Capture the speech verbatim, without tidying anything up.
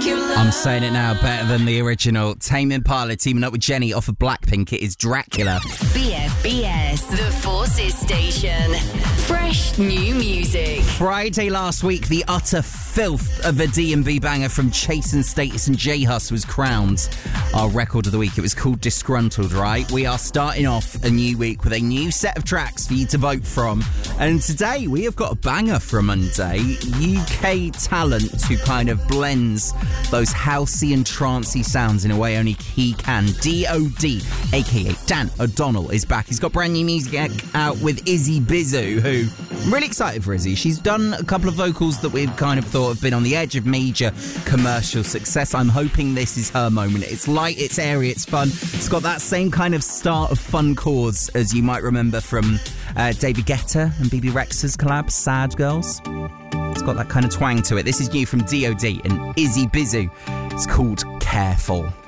I'm saying it now, better than the original. Tame Impala teaming up with Jenny off of Blackpink. It is Dracula. B F B S, the Forces Station. Fresh new music. Friday last week, the utter filth of a D and B banger from Chase and Status and J-Hus was crowned our record of the week. It was called Disgruntled, right? We are starting off a new week with a new set of tracks for you to vote from. And today we have got a banger from Monday. U K talent who kind of blends those housey and trancey sounds in a way only he can. D O D, aka Dan O'Donnell, is back. He's got brand new music out with Izzy Bizu, who I'm really excited for Izzy. She's done a couple of vocals that we've kind of thought have been on the edge of major commercial success. I'm hoping this is her moment. It's light, it's airy, it's fun. It's got that same kind of start of fun chords as you might remember from uh, David Guetta and B B Rexha's collab, Sad Girls. It's got that kind of twang to it. This is new from D O D and Izzy Bizu. It's called Careful.